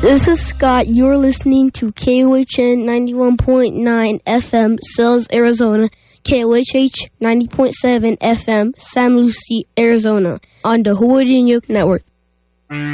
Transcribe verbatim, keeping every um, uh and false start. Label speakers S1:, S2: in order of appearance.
S1: This is Scott. You're listening to K O H N ninety-one point nine F M, Sells, Arizona. K O H H ninety point seven F M, San Lucie, Arizona. On the Houadian Network.